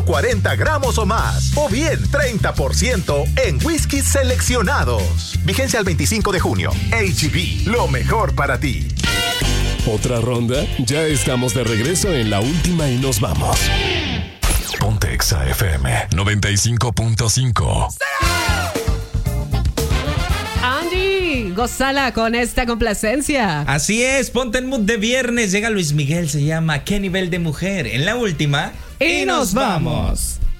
40 gramos o más. O bien 30% en whiskies seleccionados. Vigencia al 25 de junio. H-E-B, lo mejor para ti. ¿Otra ronda? Ya estamos de regreso en la última y nos vamos. Ponte Exa FM 95.5. Andy, gózala con esta complacencia. Así es, ponte en mood de viernes. Llega Luis Miguel, se llama ¿Qué nivel de mujer? En la última. Y nos vamos.